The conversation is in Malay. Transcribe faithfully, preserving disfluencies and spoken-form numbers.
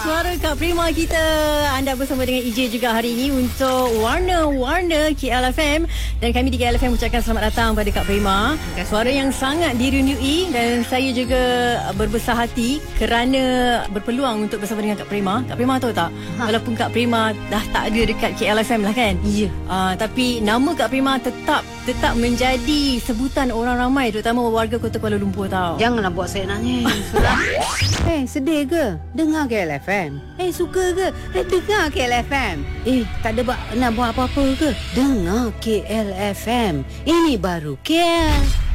Suara Kak Prima kita. Anda bersama dengan E J juga hari ini untuk Warna-Warna K L F M. Dan kami di K L F M ucapkan selamat datang pada Kak Prima. Suara yang sangat dirindui. Dan saya juga berbesar hati kerana berpeluang untuk bersama dengan Kak Prima. Kak Prima tahu tak? Ha. Walaupun Kak Prima dah tak ada dekat K L F M lah kan? Ya. Uh, tapi nama Kak Prima tetap tetap menjadi sebutan orang ramai, terutama warga Kota Kuala Lumpur tau. Janganlah buat saya nangis. Eh, hey, sedih ke? Dengar K L F M. Eh, hey, suka ke? Eh, hey, dengar K L F M. Eh, tak ada nak buat apa-apa ke? Dengar K L F M. Ini baru K L.